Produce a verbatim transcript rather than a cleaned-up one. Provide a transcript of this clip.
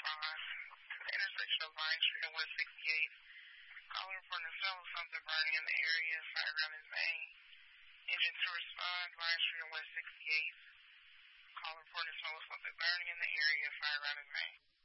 five to the intersection of Vine Street and West sixty-eighth. Caller reporting a smell of something burning in the area. Fire around his vein. Engine to respond. Vine Street and West sixty-eighth. Caller reporting a smell of something burning in the area. Fire around his vein.